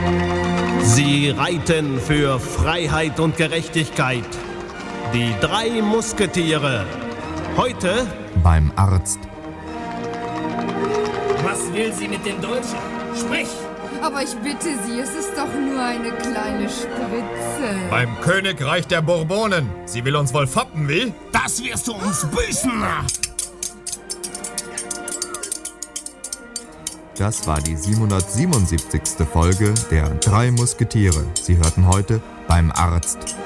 Sie reiten für Freiheit und Gerechtigkeit. Die 3 Musketiere. Heute beim Arzt. Was will sie mit den Deutschen? Sprich! Aber ich bitte Sie, es ist doch nur eine kleine Spritze. Beim Königreich der Bourbonen. Sie will uns wohl foppen, wie? Das wirst du uns büßen! Das war die 777. Folge der 3 Musketiere. Sie hörten heute beim Arzt.